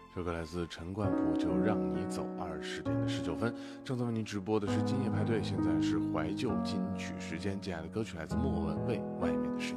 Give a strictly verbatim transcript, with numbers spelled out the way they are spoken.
这歌来自陈冠甫，就让你走。二十点的十九分，正在为您直播的是今夜派对，现在是怀旧金曲时间。接下来的歌曲来自莫文蔚，《外面的世界》。